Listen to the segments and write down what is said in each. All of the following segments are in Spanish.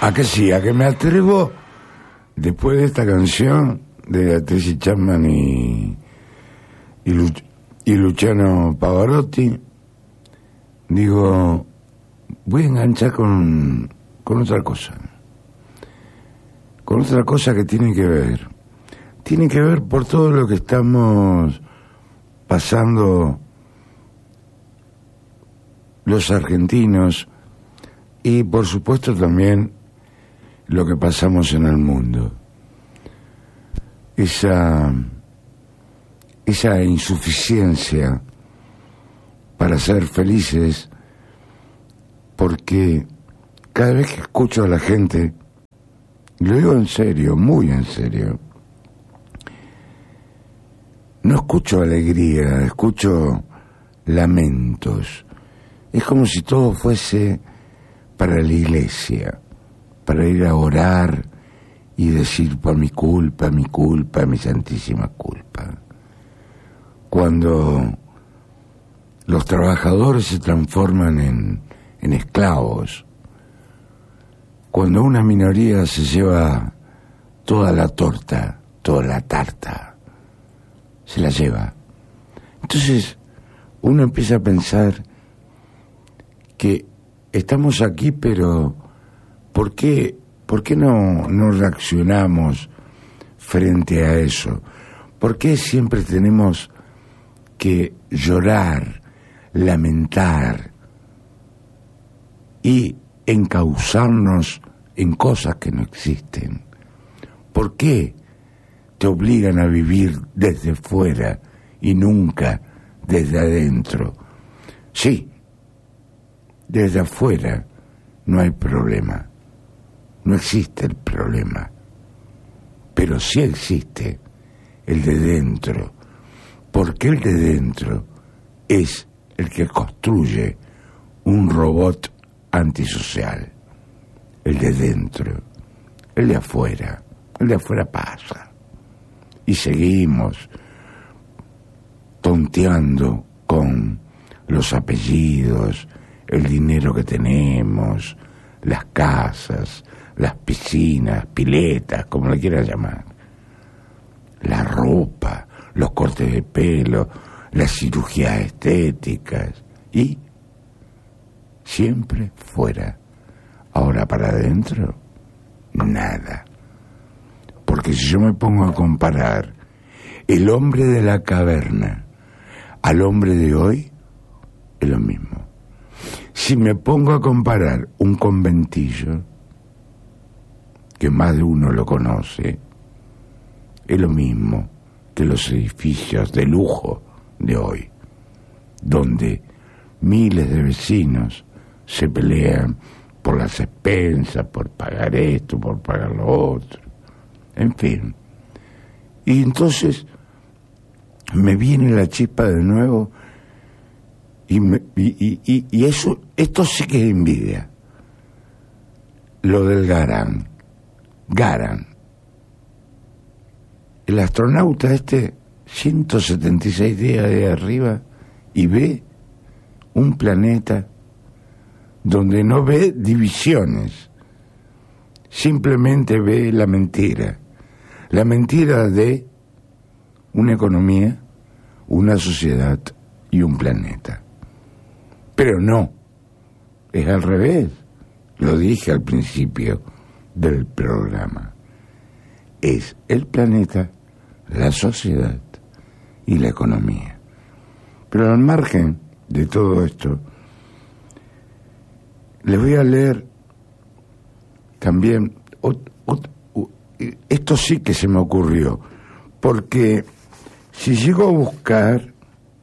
¿A que sí? ¿A que me atrevo después de esta canción de Tracy Chapman y Luciano Pavarotti? Digo, voy a enganchar con otra cosa. Con otra cosa que tiene que ver. Tiene que ver por todo lo que estamos pasando los argentinos y por supuesto también lo que pasamos en el mundo. Esa insuficiencia para ser felices, porque cada vez que escucho a la gente, lo digo en serio, muy en serio, no escucho alegría, escucho lamentos. Es como si todo fuese para la iglesia, para ir a orar y decir por mi culpa, mi santísima culpa. Cuando los trabajadores se transforman en esclavos, cuando una minoría se lleva toda la torta, toda la tarta, se la lleva. Entonces uno empieza a pensar que estamos aquí, pero ¿por qué no reaccionamos frente a eso? ¿Por qué siempre tenemos que llorar, lamentar y encauzarnos en cosas que no existen? ¿Por qué te obligan a vivir desde fuera y nunca desde adentro? Sí, desde afuera no hay problema, no existe el problema, pero sí existe el de dentro, porque el de dentro es el que construye un robot antisocial. El de dentro, el de afuera pasa. Y seguimos tonteando con los apellidos, el dinero que tenemos, las casas, las piscinas, piletas, como le quieras llamar, la ropa, los cortes de pelo, las cirugías estéticas, y siempre fuera. Ahora para adentro, nada. Porque si yo me pongo a comparar el hombre de la caverna al hombre de hoy, es lo mismo. Si me pongo a comparar un conventillo, que más de uno lo conoce, es lo mismo que los edificios de lujo de hoy, donde miles de vecinos se pelean por las expensas, por pagar esto, por pagar lo otro, en fin. Y entonces me viene la chispa de nuevo y esto sí que es envidia. Lo del Garan, el astronauta 176 días de arriba y ve un planeta donde no ve divisiones, simplemente ve la mentira de una economía, una sociedad y un planeta. Pero no, es al revés, lo dije al principio del programa. Es el planeta, la sociedad y la economía. Pero al margen de todo esto, les voy a leer también, esto sí que se me ocurrió, porque si llego a buscar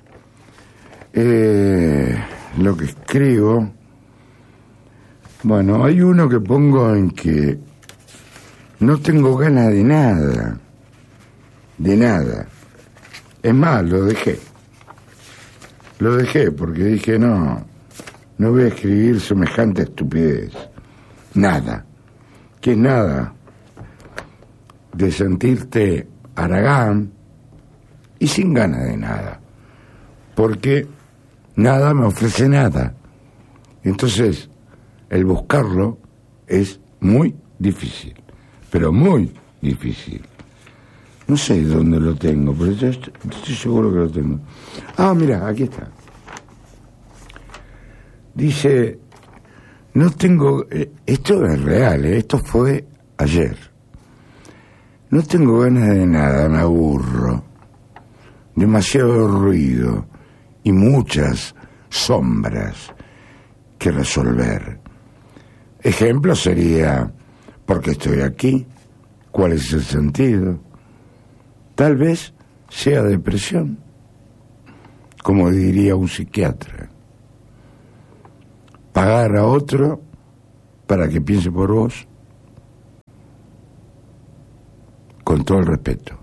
lo que escribo, bueno, hay uno que pongo en que no tengo ganas de nada. Es más, lo dejé porque dije no voy a escribir semejante estupidez. Nada. ¿Qué es nada? De sentirte haragán y sin ganas de nada, porque nada me ofrece nada. Entonces el buscarlo es muy difícil, pero muy difícil. No sé dónde lo tengo, pero yo estoy seguro que lo tengo. Ah, mira, aquí está. Dice, no tengo... esto es real, esto fue ayer. No tengo ganas de nada, me aburro. Demasiado ruido y muchas sombras que resolver. Ejemplo sería, ¿por qué estoy aquí? ¿Cuál es el sentido? Tal vez sea depresión, como diría un psiquiatra. Pagar a otro para que piense por vos, con todo el respeto.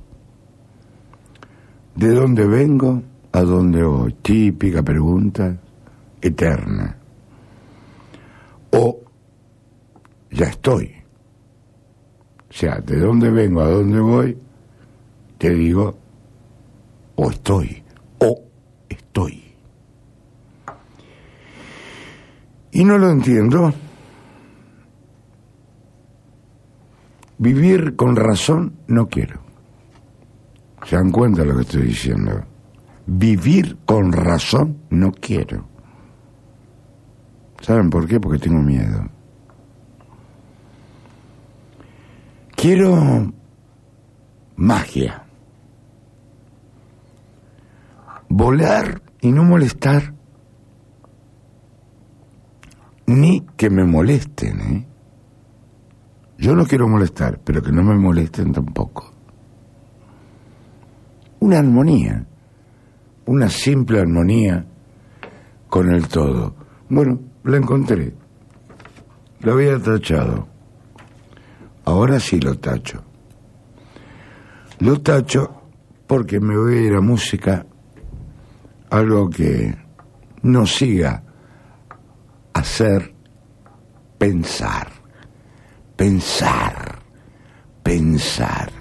¿De dónde vengo? ¿A dónde voy? Típica pregunta, eterna. O ya estoy. O sea, ¿de dónde vengo? ¿A dónde voy? Te digo, o estoy. Y no lo entiendo. Vivir con razón no quiero. ¿Se dan cuenta de lo que estoy diciendo? Vivir con razón no quiero. ¿Saben por qué? Porque tengo miedo. Quiero magia. Volar y no molestar. Ni que me molesten, Yo no quiero molestar, pero que no me molesten tampoco. Una armonía, una simple armonía con el todo. Bueno, la encontré. Lo había tachado. Ahora sí lo tacho. Lo tacho porque me voy a ir a música, algo que nos siga hacer pensar.